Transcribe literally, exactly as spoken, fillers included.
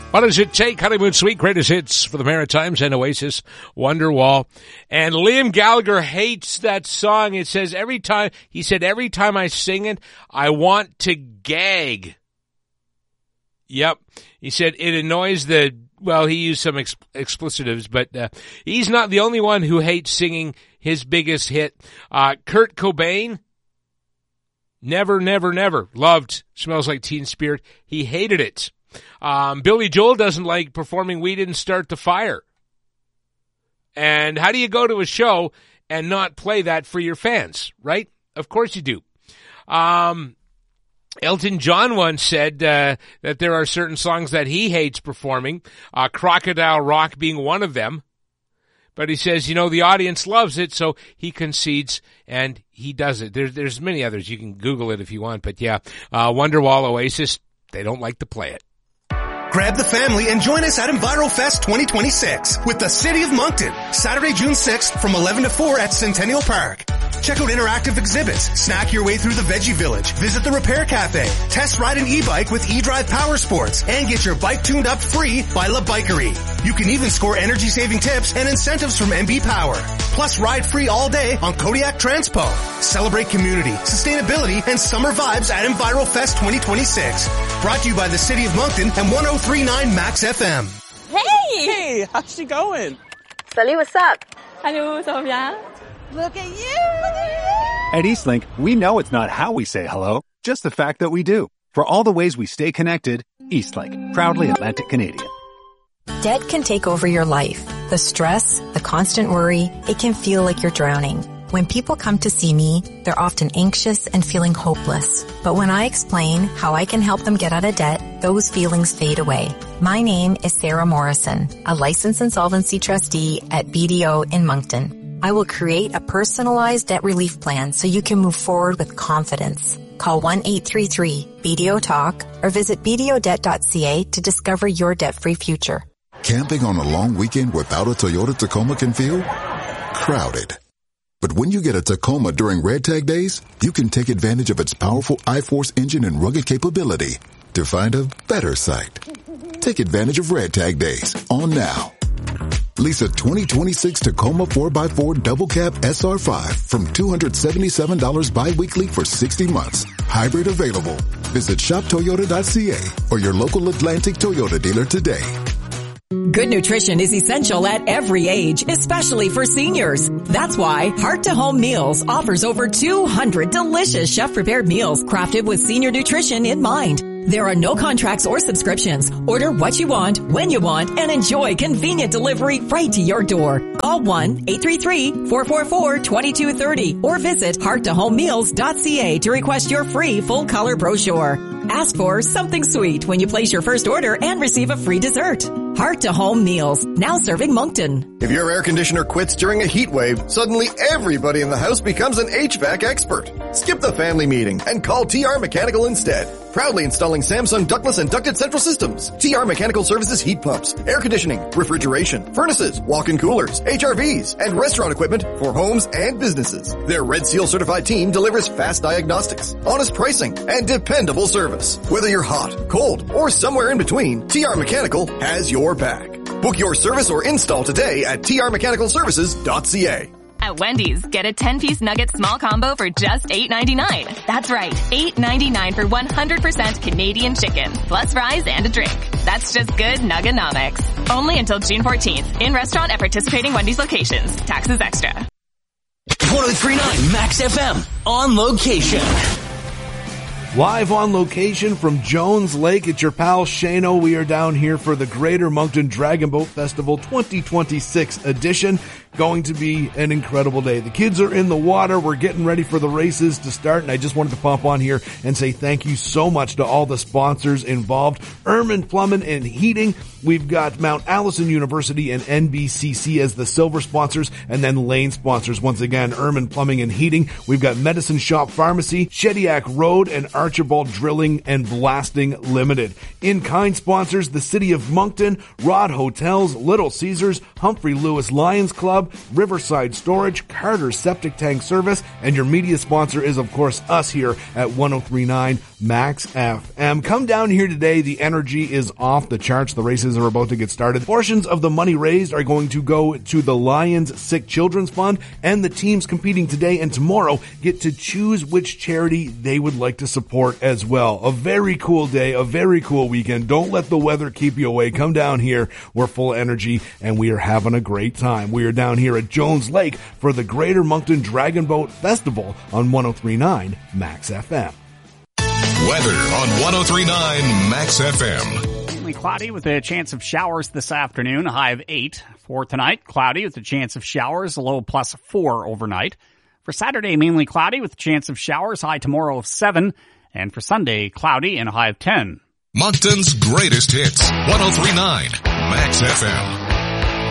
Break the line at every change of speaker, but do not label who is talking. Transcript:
What does it take? Honeymoon Suite, greatest hits for the Maritimes and Oasis, Wonderwall. And Liam Gallagher hates that song. It says every time, he said, every time I sing it, I want to gag. Yep. He said it annoys the, well, he used some ex- explicitives, but uh, he's not the only one who hates singing his biggest hit. Uh, Kurt Cobain, never, never, never loved Smells Like Teen Spirit. He hated it. Um, Billy Joel doesn't like performing We Didn't Start the Fire. And how do you go to a show and not play that for your fans, right? Of course you do. Um, Elton John once said uh, that there are certain songs that he hates performing, uh, Crocodile Rock being one of them. But he says, you know, the audience loves it, so he concedes and he does it. There's, there's many others. You can Google it if you want. But yeah, uh, Wonderwall, Oasis, they don't like to play it.
Grab the family and join us at EnviroFest twenty twenty-six with the City of Moncton, Saturday, June sixth from eleven to four at Centennial Park. Check out interactive exhibits, snack your way through the Veggie Village, visit the Repair Cafe, test ride an e-bike with eDrive Power Sports, and get your bike tuned up free by La Bikery. You can even score energy-saving tips and incentives from M B Power. Plus, ride free all day on Kodiak Transpo. Celebrate community, sustainability, and summer vibes at EnviroFest twenty twenty-six. Brought to you by the City of Moncton and one oh three point nine Max F M.
Hey! Hey, how's she going?
Salut, what's up?
Hello, ça va bien?
Look at you!
At Eastlink, we know it's not how we say hello, just the fact that we do. For all the ways we stay connected, Eastlink, proudly Atlantic Canadian.
Debt can take over your life. The stress, the constant worry, it can feel like you're drowning. When people come to see me, they're often anxious and feeling hopeless. But when I explain how I can help them get out of debt, those feelings fade away. My name is Sarah Morrison, a licensed insolvency trustee at B D O in Moncton. I will create a personalized debt relief plan so you can move forward with confidence. Call one eight three three B D O talk or visit b d o debt dot c a to discover your debt-free future.
Camping on a long weekend without a Toyota Tacoma can feel crowded. But when you get a Tacoma during Red Tag Days, you can take advantage of its powerful iForce engine and rugged capability to find a better site. Take advantage of Red Tag Days on now. Lease a twenty twenty-six Tacoma four by four Double Cab S R five from two hundred seventy-seven dollars bi-weekly for sixty months. Hybrid available. Visit shop toyota dot c a or your local Atlantic Toyota dealer today.
Good nutrition is essential at every age, especially for seniors. That's why Heart to Home Meals offers over two hundred delicious chef-prepared meals crafted with senior nutrition in mind. There are no contracts or subscriptions. Order what you want, when you want, and enjoy convenient delivery right to your door. Call one eight three three, four four four, two two three zero or visit heart to home meals dot c a to request your free full-color brochure. Ask for something sweet when you place your first order and receive a free dessert. Heart to Home Meals, now serving Moncton.
If your air conditioner quits during a heat wave, suddenly everybody in the house becomes an H V A C expert. Skip the family meeting and call T R Mechanical instead. Proudly installing Samsung ductless and ducted central systems. T R Mechanical services heat pumps, air conditioning, refrigeration, furnaces, walk-in coolers, H R Vs, and restaurant equipment for homes and businesses. Their Red Seal certified team delivers fast diagnostics, honest pricing, and dependable service. Whether you're hot, cold, or somewhere in between, T R Mechanical has your back. Book your service or install today at t r mechanical services dot c a.
At Wendy's, get a ten-piece nugget small combo for just eight ninety-nine. That's right, eight ninety-nine for one hundred percent Canadian chicken, plus fries and a drink. That's just good Nugganomics. Only until June fourteenth. In restaurant at participating Wendy's locations. Taxes extra.
one oh three point nine Max F M. On location.
Live on location from Jones Lake, it's your pal Shano. We are down here for the Greater Moncton Dragon Boat Festival twenty twenty-six edition. Going to be an incredible day. The kids are in the water. We're getting ready for the races to start, and I just wanted to pop on here and say thank you so much to all the sponsors involved. Erman Plumbing and Heating. We've got Mount Allison University and N B C C as the silver sponsors, and then Lane sponsors. Once again, Erman Plumbing and Heating. We've got Medicine Shop Pharmacy, Shediac Road, and Arch Archibald Drilling and Blasting Limited. In-kind sponsors the City of Moncton, Rod Hotels, Little Caesars, Humphrey Lewis Lions Club, Riverside Storage, Carter Septic Tank Service, and your media sponsor is, of course, us here at one oh three point nine Max F M. Come down here today. The energy is off the charts. The races are about to get started. Portions of the money raised are going to go to the Lions Sick Children's Fund, and the teams competing today and tomorrow get to choose which charity they would like to support as well. A very cool day, a very cool weekend. Don't let the weather keep you away. Come down here. We're full of energy, and we are having a great time. We are down here at Jones Lake for the Greater Moncton Dragon Boat Festival on one oh three point nine Max F M.
Weather on one oh three point nine Max F M.
Mainly cloudy with a chance of showers this afternoon, a high of eight. For tonight, cloudy with a chance of showers, a low plus four overnight. For Saturday, mainly cloudy with a chance of showers, high tomorrow of seven. And for Sunday, cloudy and a high of ten.
Moncton's greatest hits, one oh three point nine Max F M.